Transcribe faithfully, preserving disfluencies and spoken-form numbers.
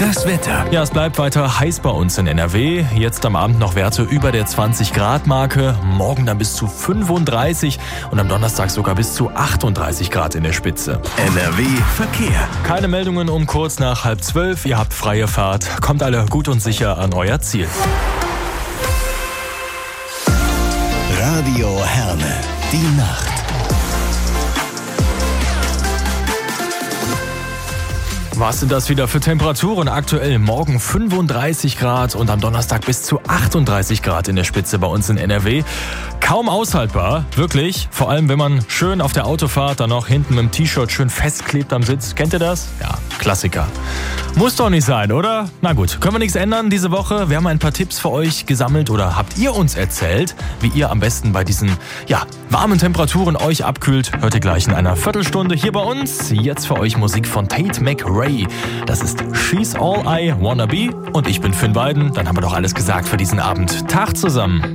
Das Wetter. Ja, es bleibt weiter heiß bei uns in N R W. Jetzt am Abend noch Werte über der zwanzig Grad Marke. Morgen dann bis zu fünfunddreißig und am Donnerstag sogar bis zu achtunddreißig Grad in der Spitze. N R W Verkehr. Keine Meldungen um kurz nach halb zwölf. Ihr habt freie Fahrt. Kommt alle gut und sicher an euer Ziel. Radio Herne. Die Nacht. Was sind das wieder für Temperaturen? Aktuell morgen fünfunddreißig Grad und am Donnerstag bis zu achtunddreißig Grad in der Spitze bei uns in N R W. Kaum aushaltbar, wirklich. Vor allem, wenn man schön auf der Autofahrt dann noch hinten mit dem T-Shirt schön festklebt am Sitz. Kennt ihr das? Ja, Klassiker. Muss doch nicht sein, oder? Na gut, können wir nichts ändern diese Woche. Wir haben ein paar Tipps für euch gesammelt oder habt ihr uns erzählt, wie ihr am besten bei diesen, ja, warmen Temperaturen euch abkühlt. Hört ihr gleich in einer Viertelstunde hier bei uns. Jetzt für euch Musik von Tate McRae. Das ist She's All I Wanna Be und ich bin Finn Weiden. Dann haben wir doch alles gesagt für diesen Abend. Tag zusammen.